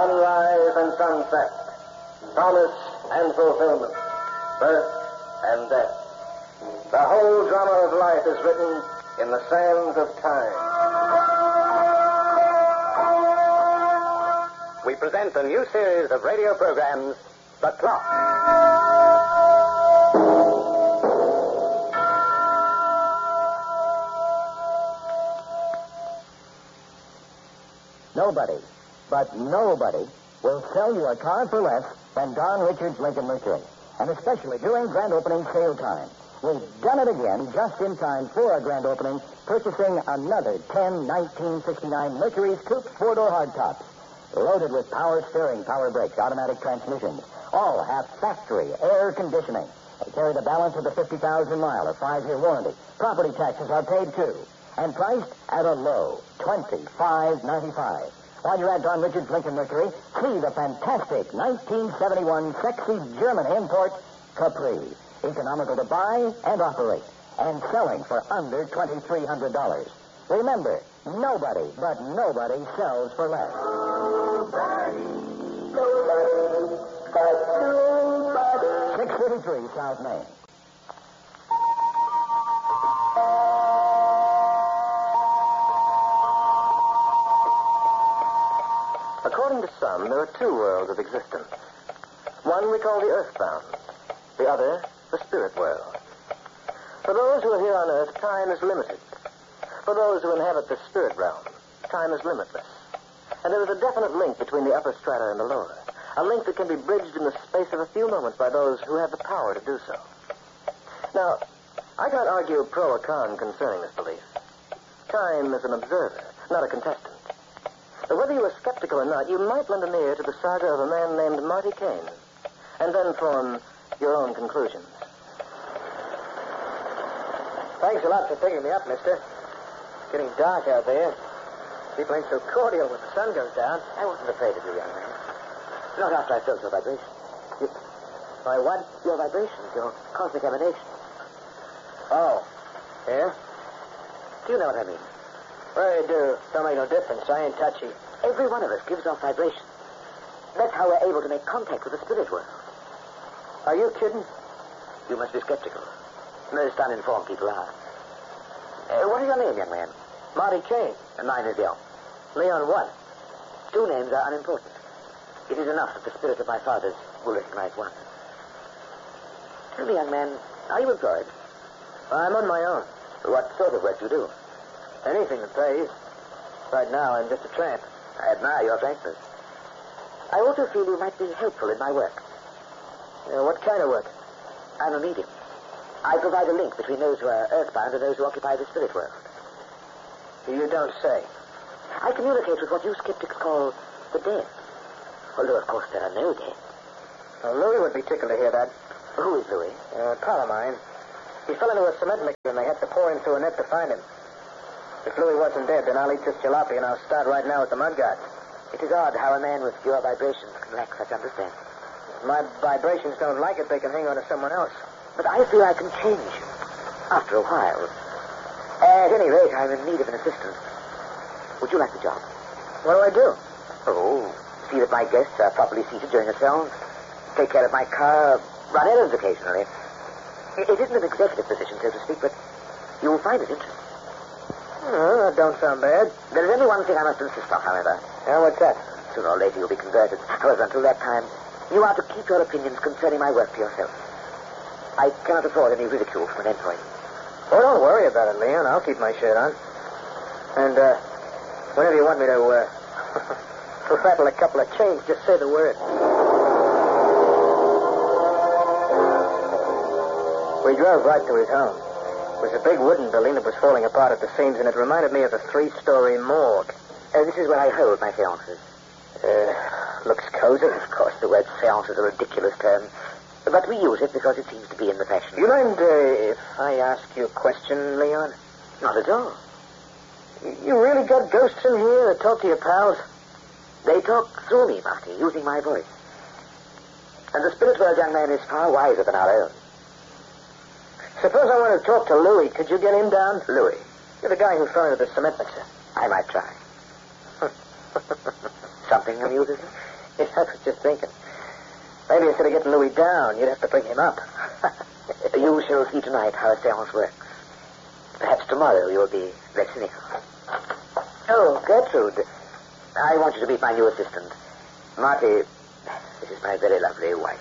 sunrise and sunset, promise and fulfillment, birth and death. The whole drama of life is written in the sands of time. We present a new series of radio programs, The Clock. Nobody, but nobody, will sell you a car for less than Don Richards Lincoln Mercury, and especially during grand opening sale time. We've done it again just in time for our grand opening, purchasing another 10 1969 Mercury's Coupe four-door hardtops, loaded with power steering, power brakes, automatic transmissions. All have factory air conditioning. They carry the balance of the 50,000-mile or 5-year warranty. Property taxes are paid, too, and priced at a low $25.95. While you're at Don Richards Lincoln Mercury, see the fantastic 1971 sexy German import Capri. Economical to buy and operate, and selling for under $2,300. Remember, nobody, but nobody sells for less. Nobody, but nobody. 633 South Main. According to some, there are two worlds of existence. One we call the earthbound, the other the spirit world. For those who are here on earth, time is limited. For those who inhabit the spirit realm, time is limitless. And there is a definite link between the upper strata and the lower, a link that can be bridged in the space of a few moments by those who have the power to do so. Now, I can't argue pro or con concerning this belief. Time is an observer, not a contestant. But whether you are skeptical or not, you might lend an ear to the saga of a man named Marty Kane, and then form your own conclusions. Thanks a lot for picking me up, mister. It's getting dark out there. People ain't so cordial when the sun goes down. I wasn't afraid of you, young man. Not after I felt your vibration. My what? Your vibrations, your cosmic emanation. Oh. Yeah? Do you know what I mean? Well, you do. Don't make no difference. I ain't touchy. Every one of us gives off vibration. That's how we're able to make contact with the spirit world. Are you kidding? You must be skeptical. Most uninformed people are. What is your name, young man? Marty Kane. And mine is Leon. Leon what? Two names are unimportant. It is enough that the spirit of my fathers will recognize one. Tell me, young man, are you employed? I'm on my own. What sort of work do you do? Anything that pays. Right now, I'm just a tramp. I admire your frankness. I also feel you might be helpful in my work. What kind of work? I'm a medium. I provide a link between those who are earthbound and those who occupy the spirit world. You don't say. I communicate with what you skeptics call the dead. Although, of course, there are no dead. Well, Louis would be tickled to hear that. Who is Louis? A pal of mine. He fell into a cement mixer and they had to pour him through a net to find him. If Louis wasn't dead, then I'll eat this jalopy and I'll start right now at the mud guards. It is odd how a man with your vibrations can lack such understanding. If my vibrations don't like it, they can hang on to someone else. But I feel I can change you. After a while. At any rate, I'm in need of an assistant. Would you like the job? What do I do? Oh, see that my guests are properly seated during the song. Take care of my car. Run errands occasionally. It isn't an executive position, so to speak, but you will find it interesting. Oh, that don't sound bad. There is only one thing I must insist on, however. Yeah, what's that? Sooner or later you'll be converted. However, until that time, you are to keep your opinions concerning my work to yourself. I cannot afford any ridicule from an employee. Oh, don't worry about it, Leon. I'll keep my shirt on. And, whenever you want me to, rattle a couple of chains, just say the word. We drove right to his home. It was a big wooden building that was falling apart at the seams, and it reminded me of a 3-story morgue. This is where I hold my seances. Looks cozy. Of course, the word seance is a ridiculous term. But we use it because it seems to be in the fashion. You mind if I ask you a question, Leon? Not at all. You really got ghosts in here that talk to your pals? They talk through me, Marty, using my voice. And the spirit world, young man, is far wiser than our own. Suppose I want to talk to Louis. Could you get him down? Louis? You're the guy who fell into the cement mixer. I might try. Something amuses you? Yeah, I was just thinking. Maybe instead of getting Louis down, you'd have to bring him up. You shall see tonight how a seance works. Perhaps tomorrow you'll be less cynical. Oh, Gertrude, I want you to meet my new assistant. Marty, this is my very lovely wife.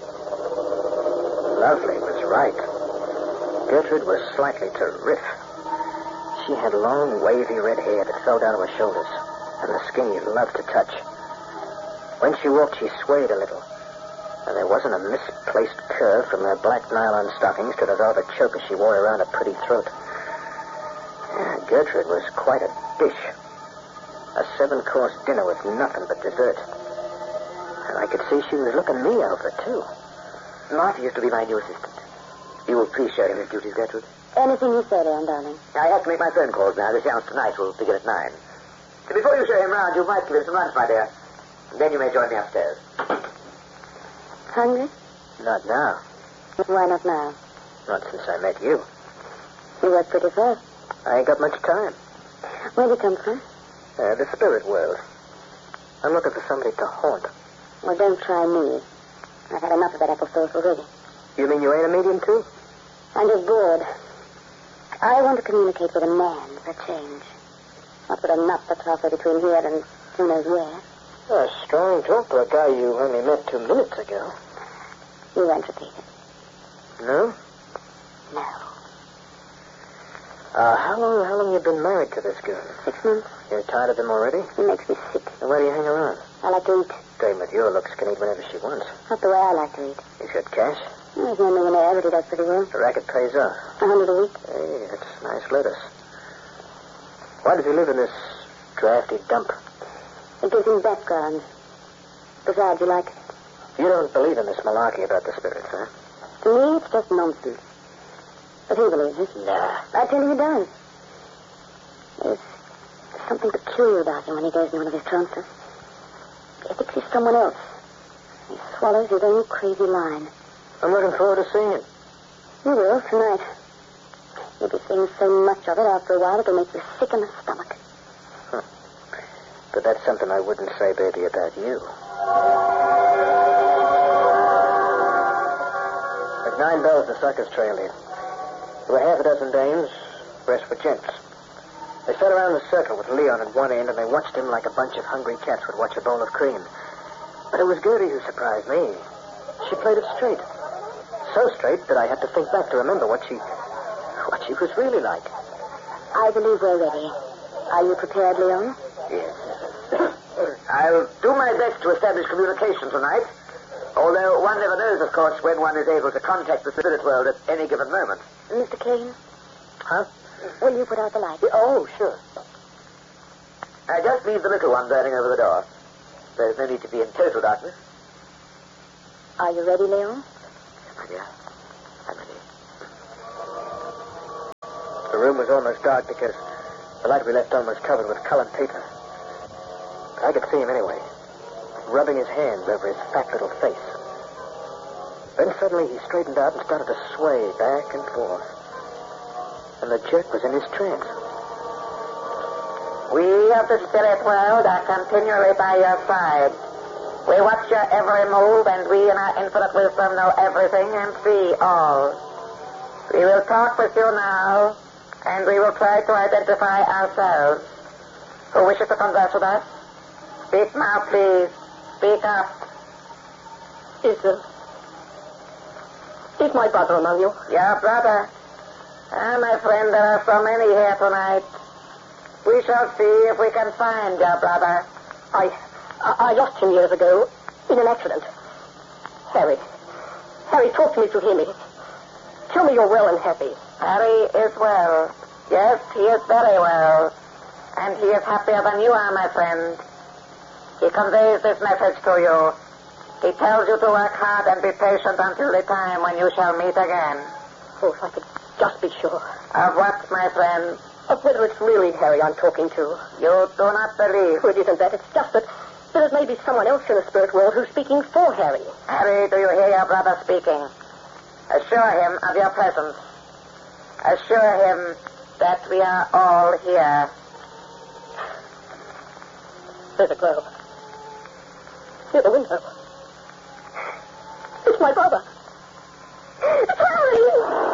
Lovely was right. Gertrude was slightly terrific. She had long, wavy red hair that fell down to her shoulders, and the skin you loved to touch. When she walked, she swayed a little, and there wasn't a misplaced curve from her black nylon stockings to the velvet choker she wore around her pretty throat. Yeah, Gertrude was quite a dish. A 7-course dinner with nothing but dessert. And I could see she was looking me over, too. Marty is to be my new assistant. You will please share him his duties, Gertrude. Anything you say, Leon, darling. I have to make my phone calls now. The seance tonight will begin at 9. So before you show him round, you might give him some lunch, my dear. And then you may join me upstairs. Hungry? Not now. Why not now? Not since I met you. You work pretty fast. I ain't got much time. Where do you come from? The spirit world. I'm looking for somebody to haunt. Well, don't try me. I've had enough of that apple sauce already. You mean you ain't a medium, too? I'm just bored. I want to communicate with a man for a change. Not with a nut that's halfway between here and who knows where. Strong talk for a guy you only met 2 minutes ago. You won't repeat it. No? No. How long you been married to this girl? 6 months. You're tired of him already? He makes me sick. Then why do you hang around? I like to eat. Dame with your looks can eat whenever she wants. Not the way I like to eat. He's got cash. Well, he's no millionaire, but he does pretty well. The racket pays off. $100 a week. Hey, that's nice lettuce. Why does he live in this drafty dump? It gives him background. Besides, you like it. You don't believe in this malarkey about the spirits, huh? To me, it's just nonsense. But he believes it. Nah. I tell you, he does. There's something peculiar about him when he goes in one of his trances. He thinks he's someone else. He swallows his own crazy line. I'm looking forward to seeing it. You will, tonight. You'll be seeing so much of it after a while it'll make you sick in the stomach. But that's something I wouldn't say, baby, about you. At 9 bells, the circus trailed in. There were half a dozen dames, rest were gents. They sat around the circle with Leon at one end, and they watched him like a bunch of hungry cats would watch a bowl of cream. But it was Gertie who surprised me. She played it straight. So straight that I had to think back to remember what she was really like. I believe we're ready. Are you prepared, Leon? Yes. I'll do my best to establish communication tonight. Although one never knows, of course, when one is able to contact the spirit world at any given moment. Mr. Kane? Huh? Will you put out the light? Oh, sure. I just leave the little one burning over the door. There's no need to be in total darkness. Are you ready, Leon? My dear, I'm ready. The room was almost dark because the light we left on was covered with colored paper. But I could see him anyway, rubbing his hands over his fat little face. Then suddenly he straightened out and started to sway back and forth. And the jerk was in his trance. We of the spirit world are continually by your side. We watch your every move, and we in our infinite wisdom know everything and see all. We will talk with you now, and we will try to identify ourselves. Who wishes to converse with us? Speak now, please. Speak up. Is my brother among you? Your brother. Ah, my friend, there are so many here tonight. We shall see if we can find your brother. I lost him years ago in an accident. Harry, talk to me if you hear me. Tell me you're well and happy. Harry is well. Yes, he is very well. And he is happier than you are, my friend. He conveys this message to you. He tells you to work hard and be patient until the time when you shall meet again. Oh, if I could just be sure. Of what, my friend? Of whether it's really Harry I'm talking to. You do not believe. Oh, it isn't that. It's just that there may be someone else in the spirit world who's speaking for Harry. Harry, do you hear your brother speaking? Assure him of your presence. Assure him that we are all here. There's a glow. Near the window. It's my brother. It's Harry!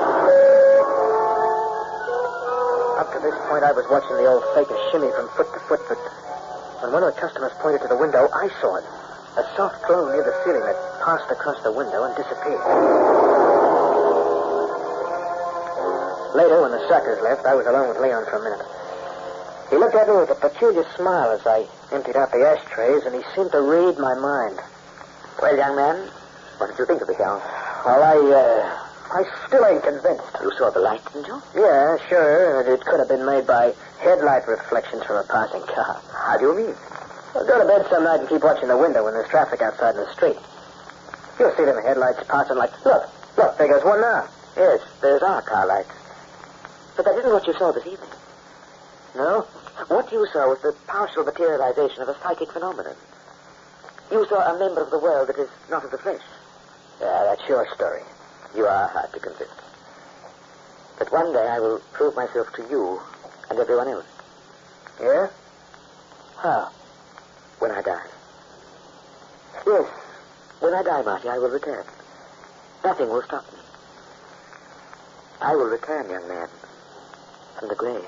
Up to this point, I was watching the old faker shimmy from foot to foot, but when one of the customers pointed to the window, I saw it. A soft glow near the ceiling that passed across the window and disappeared. Later, when the suckers left, I was alone with Leon for a minute. He looked at me with a peculiar smile as I emptied out the ashtrays, and he seemed to read my mind. Well, young man, what did you think of the car? Well, I still ain't convinced. You saw the light, didn't you? Yeah, sure. It could have been made by headlight reflections from a passing car. How do you mean? Well, go to bed some night and keep watching the window when there's traffic outside in the street. You'll see them headlights passing like... Look, there goes one now. Yes, there's our car lights. But that isn't what you saw this evening. No? What you saw was the partial materialization of a psychic phenomenon. You saw a member of the world that is not of the flesh. Yeah, that's your story. You are hard to convince. But one day I will prove myself to you and everyone else. Yeah? How? When I die. Yes, when I die, Marty, I will return. Nothing will stop me. I will return, young man, from the grave.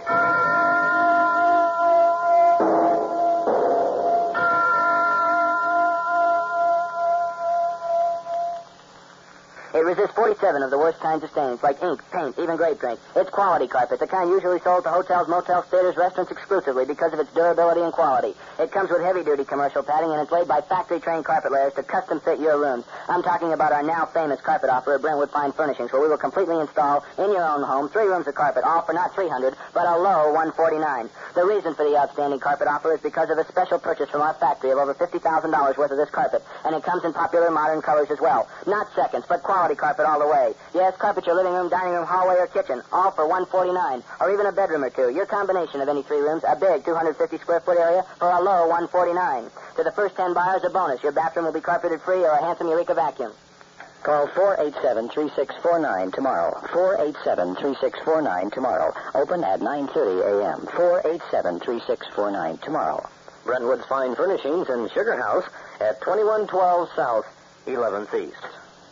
It resists 47 of the worst kinds of stains, like ink, paint, even grape drink. It's quality carpet, the kind usually sold to hotels, motels, theaters, restaurants exclusively because of its durability and quality. It comes with heavy-duty commercial padding, and it's laid by factory-trained carpet layers to custom-fit your rooms. I'm talking about our now-famous carpet offer at Brentwood Fine Furnishings, where we will completely install in your own home 3 rooms of carpet, all for not $300, but a low $149. The reason for the outstanding carpet offer is because of a special purchase from our factory of over $50,000 worth of this carpet, and it comes in popular modern colors as well. Not seconds, but quality carpet all the way. Yes, carpet your living room, dining room, hallway, or kitchen, all for $149, or even a bedroom or two. Your combination of any 3 rooms, a big 250-square-foot area for a low $149. To the first 10 buyers, a bonus. Your bathroom will be carpeted free or a handsome Eureka vacuum. Call 487-3649 tomorrow. 487-3649 tomorrow. Open at 9:30 a.m. 487-3649 tomorrow. Brentwood's Fine Furnishings and Sugar House at 2112 South, 11th East.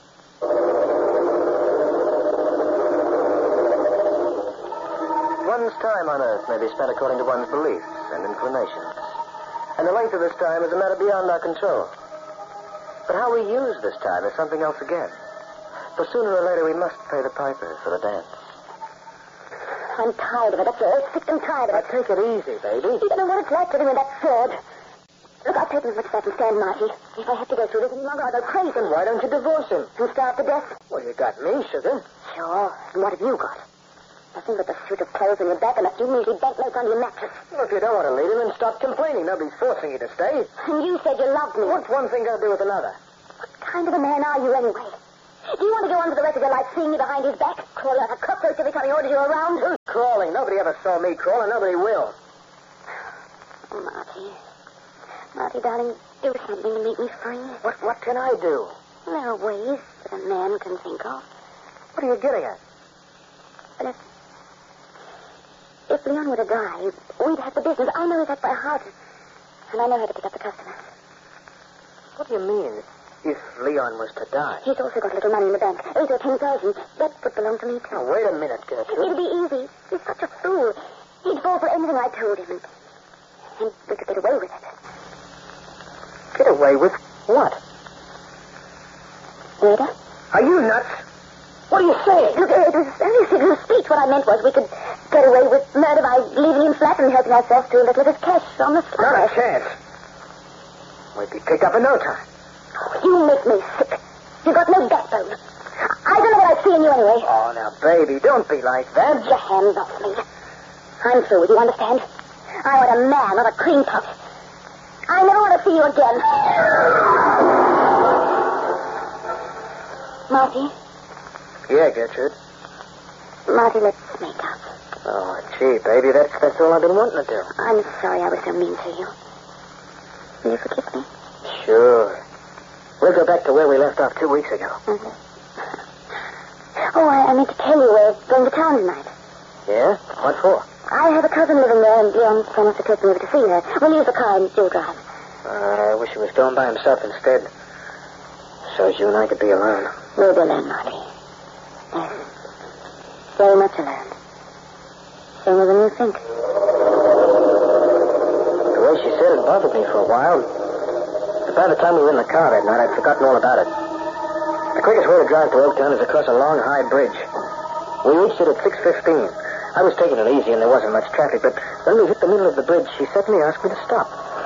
One's time on Earth may be spent according to one's beliefs and inclinations. And the length of this time is a matter beyond our control. But how we use this time is something else again. For sooner or later we must pay the piper for the dance. I'm tired of it. That's all. Sick and tired of it. Now, take it easy, baby. You don't know what it's like living with that fraud. Look, I'll take as much as I can stand, Marty. If I have to go through this any longer, I'll go crazy. Then why don't you divorce him? And starve to death? Well, you got me, sugar. Sure. And what have you got? Nothing but the suit of clothes on your back and a few measly banknotes under your mattress. Well, if you don't want to leave him, then stop complaining. Nobody's forcing you to stay. And you said you loved me. What's one thing got to do with another? What kind of a man are you, anyway? Do you want to go on for the rest of your life seeing me behind his back? Crawl like a cockroach every time he orders you around? Who's crawling? Nobody ever saw me crawl, and nobody will. Oh, Marty. Marty, darling, do something to make me free. What can I do? There are ways that a man can think of. What are you getting at? Well, if Leon were to die, we'd have the business. I know that by heart. And I know how to pick up the customers. What do you mean, if Leon was to die? He's also got a little money in the bank. 8 or 10,000. That would belong to me, too. Now, wait a minute, Gertrude. It'd be easy. He's such a fool. He'd fall for anything I told him. And we could get away with it. Get away with what? Murder? Are you nuts? What are you saying? Look, it was only a figure of speech. What I meant was we could get away with murder by leaving him flat and helping ourselves to a little of his cash on the sly. Not a chance. We'd be picked up in no time. Oh, you make me sick. You've got no backbone. I don't know what I see in you anyway. Oh, now, baby, don't be like that. Get your hands off me. I'm through with you, understand? I want a man, not a cream puff. I never want to see you again. Marty? Yeah, Gertrude. Marty, let's make up. Oh, gee, baby, that's all I've been wanting to do. I'm sorry I was so mean to you. Will you forgive me? Sure. We'll go back to where we left off 2 weeks ago. Mm-hmm. Oh, I meant to tell you we're going to town tonight. Yeah? What for? I have a cousin living there, and Leon promised to take me over to see her. We'll use the car and you'll drive. I wish he was going by himself instead. So as you and I could be alone. We'll be alone, Marty. Yes. Very much alone. Sooner than you think. The way she said it bothered me for a while. But by the time we were in the car that night, I'd forgotten all about it. The quickest way to drive to Oaktown is across a long, high bridge. We reached it at 6:15. I was taking it easy and there wasn't much traffic, but when we hit the middle of the bridge, she suddenly asked me to stop.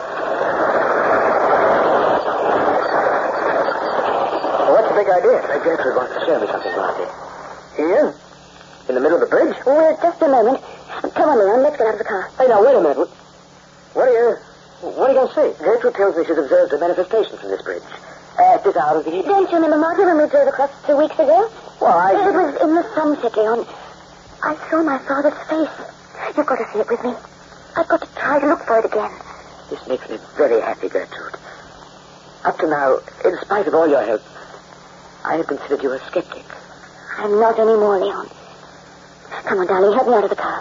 Well, what's the big idea? Gertrude wants to show me something, Marty. Here? In the middle of the bridge? Well, just a moment. Come on, Leon. Let's get out of the car. Hey, now, wait a minute. What are you going to see? Gertrude tells me she's observed a manifestation from this bridge. At this hour of the evening. Don't you remember, Marty, when we drove across 2 weeks ago? Well, It was in the sunset, Leon. I saw my father's face. You've got to see it with me. I've got to try to look for it again. This makes me very happy, Gertrude. Up to now, in spite of all your help, I have considered you a skeptic. I'm not anymore, Leon. Come on, darling. Help me out of the car.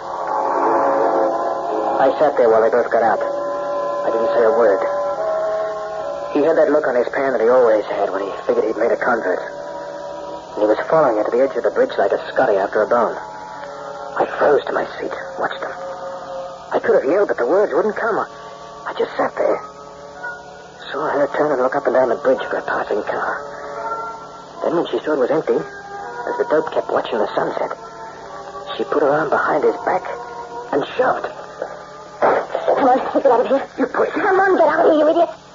I sat there while they both got out. I didn't say a word. He had that look on his pan that he always had when he figured he'd made a convert. And he was following her to the edge of the bridge like a Scotty after a bone. I froze to my seat, watched him. I could have yelled, but the words wouldn't come. I just sat there. Saw her turn and look up and down the bridge for a passing car. Then when she saw it was empty, as the dope kept watching the sunset, she put her arm behind his back and shoved. Come on, let's get out of here. You push. Come on, get out of here, you idiot.